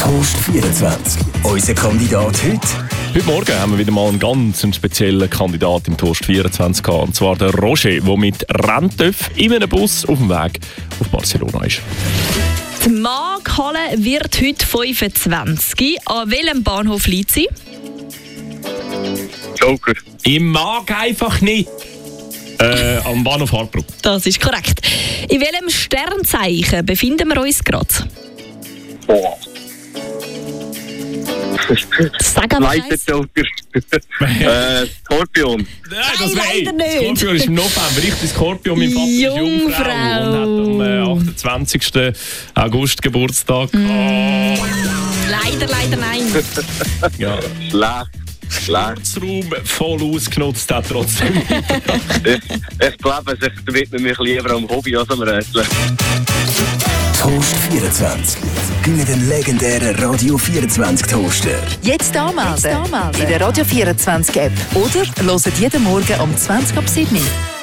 Toast 24. Unser Kandidat heute? Heute Morgen haben wir wieder mal einen ganz speziellen Kandidat im Toast 24 gehabt. Und zwar der Roger, der mit Renntöff in einem Bus auf dem Weg auf Barcelona ist. Die Markhalle wird heute 25. An welchem Bahnhof liegt sie? Joker. Ich mag einfach nicht. Am Bahnhof Hartbrunn. Das ist korrekt. In welchem Sternzeichen befinden wir uns gerade? Boah. Sag aber Zweiter eins. Joker. Skorpion. Nein, das leider nicht. Skorpion ist im November. Richtig, Skorpion. Mein Vater ist Jungfrau und hat am 28. August Geburtstag. Leider nein. Ja. Schlecht. Raum voll ausgenutzt hat trotzdem. Ich glaube, ich widme mich lieber am Hobby als am Rätsel. Toast 24. Gönn den legendären Radio 24 Toaster. Jetzt anmelden. In der Radio 24 App. Oder hört jeden Morgen um 20 ab 7 Uhr.